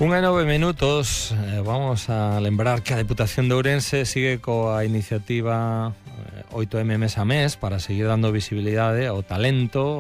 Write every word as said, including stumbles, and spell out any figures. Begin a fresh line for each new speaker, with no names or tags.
Unha e nove minutos, eh, vamos a lembrar que a Deputación de Ourense sigue coa iniciativa eh, oito eme mes a mes para seguir dando visibilidade ao talento,